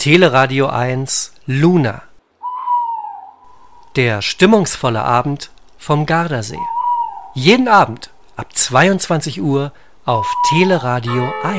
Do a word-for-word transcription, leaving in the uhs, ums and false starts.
Teleradio eins Luna. Der stimmungsvolle Abend vom Gardasee. Jeden Abend ab zweiundzwanzig Uhr auf Teleradio eins.